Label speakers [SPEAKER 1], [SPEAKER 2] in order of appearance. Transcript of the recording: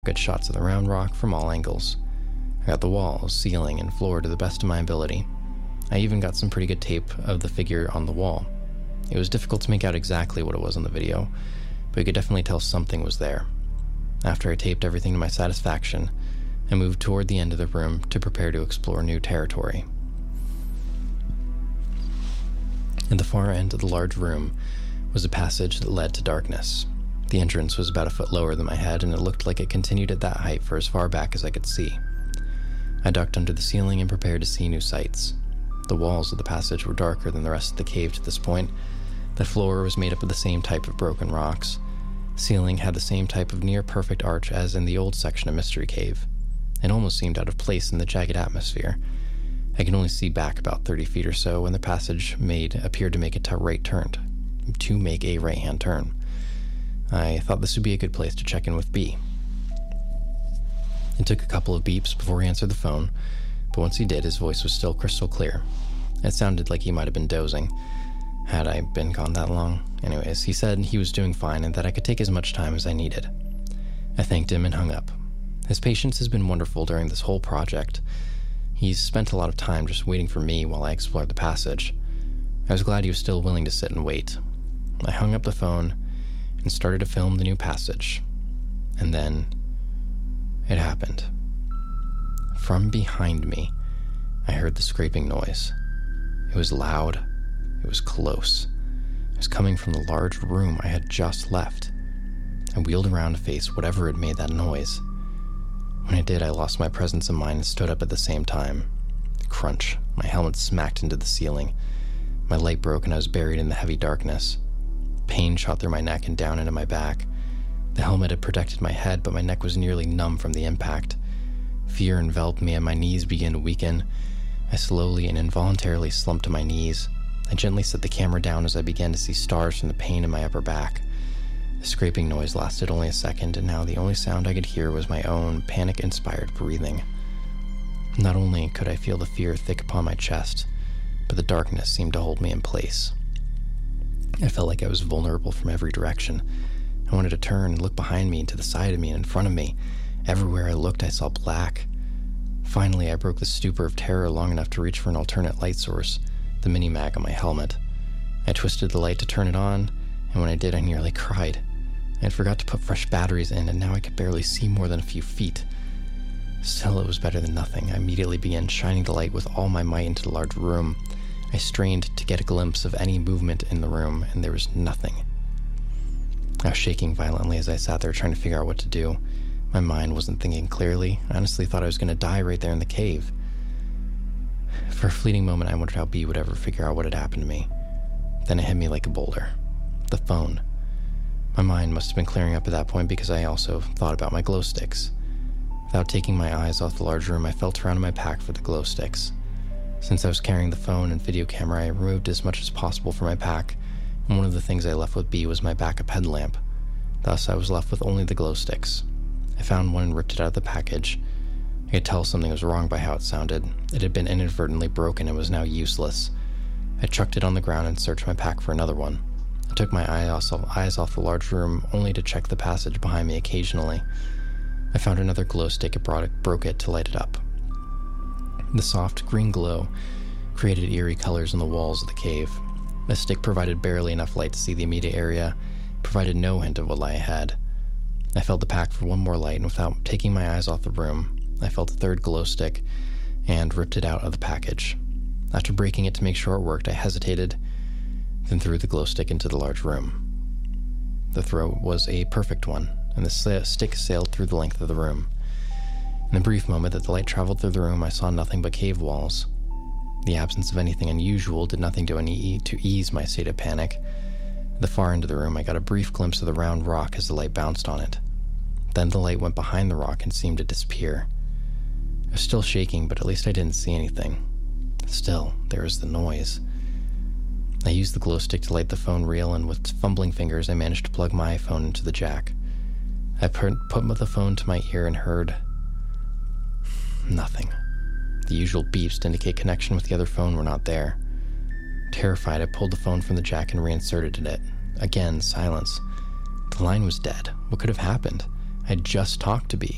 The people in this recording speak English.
[SPEAKER 1] Good shots of the round rock from all angles. I got the walls, ceiling, and floor to the best of my ability. I even got some pretty good tape of the figure on the wall. It was difficult to make out exactly what it was on the video, but you could definitely tell something was there. After I taped everything to my satisfaction, I moved toward the end of the room to prepare to explore new territory. At the far end of the large room was a passage that led to darkness. The entrance was about a foot lower than my head, and it looked like it continued at that height for as far back as I could see. I ducked under the ceiling and prepared to see new sights. The walls of the passage were darker than the rest of the cave to this point. The floor was made up of the same type of broken rocks. The ceiling had the same type of near-perfect arch as in the old section of Mystery Cave. It almost seemed out of place in the jagged atmosphere. I could only see back about 30 feet or so when the passage appeared to make a right-hand turn. I thought this would be a good place to check in with B. It took a couple of beeps before he answered the phone, but once he did, his voice was still crystal clear. It sounded like he might have been dozing. Had I been gone that long? Anyways, he said he was doing fine and that I could take as much time as I needed. I thanked him and hung up. His patience has been wonderful during this whole project. He's spent a lot of time just waiting for me while I explored the passage. I was glad he was still willing to sit and wait. I hung up the phone and started to film the new passage. And then it happened. From behind me, I heard the scraping noise. It was loud. It was close. It was coming from the large room I had just left. I wheeled around to face whatever had made that noise. When I did, I lost my presence of mind and stood up at the same time. Crunch. My helmet smacked into the ceiling. My light broke and I was buried in the heavy darkness. Pain shot through my neck and down into my back. The helmet had protected my head, but my neck was nearly numb from the impact. Fear enveloped me and my knees began to weaken. I slowly and involuntarily slumped to my knees. I gently set the camera down as I began to see stars from the pain in my upper back. The scraping noise lasted only a second, and now the only sound I could hear was my own panic-inspired breathing. Not only could I feel the fear thick upon my chest, but the darkness seemed to hold me in place. I felt like I was vulnerable from every direction. I wanted to turn and look behind me, to the side of me, and in front of me. Everywhere I looked, I saw black. Finally, I broke the stupor of terror long enough to reach for an alternate light source, the mini-mag on my helmet. I twisted the light to turn it on, and when I did, I nearly cried. I had forgot to put fresh batteries in, and now I could barely see more than a few feet. Still, it was better than nothing. I immediately began shining the light with all my might into the large room. I strained to get a glimpse of any movement in the room, and there was nothing. I was shaking violently as I sat there trying to figure out what to do. My mind wasn't thinking clearly. I honestly thought I was going to die right there in the cave. For a fleeting moment, I wondered how B would ever figure out what had happened to me. Then it hit me like a boulder. The phone. My mind must have been clearing up at that point because I also thought about my glow sticks. Without taking my eyes off the large room, I felt around in my pack for the glow sticks. Since I was carrying the phone and video camera, I removed as much as possible from my pack, and one of the things I left with B was my backup headlamp. Thus, I was left with only the glow sticks. I found one and ripped it out of the package. I could tell something was wrong by how it sounded. It had been inadvertently broken and was now useless. I chucked it on the ground and searched my pack for another one. I took my eyes off the large room, only to check the passage behind me occasionally. I found another glow stick and broke it to light it up. The soft green glow created eerie colors on the walls of the cave. The stick provided barely enough light to see the immediate area, provided no hint of what lay ahead. I felt the pack for one more light, and without taking my eyes off the room, I felt a third glow stick and ripped it out of the package. After breaking it to make sure it worked, I hesitated, then threw the glow stick into the large room. The throw was a perfect one, and the stick sailed through the length of the room. In the brief moment that the light traveled through the room, I saw nothing but cave walls. The absence of anything unusual did nothing to ease my state of panic. At the far end of the room, I got a brief glimpse of the round rock as the light bounced on it. Then the light went behind the rock and seemed to disappear. I was still shaking, but at least I didn't see anything. Still, there was the noise. I used the glow stick to light the phone reel, and with fumbling fingers, I managed to plug my iPhone into the jack. I put the phone to my ear and heard nothing. The usual beeps to indicate connection with the other phone were not there. Terrified, I pulled the phone from the jack and reinserted it. Again, silence. The line was dead. What could have happened? I had just talked to B.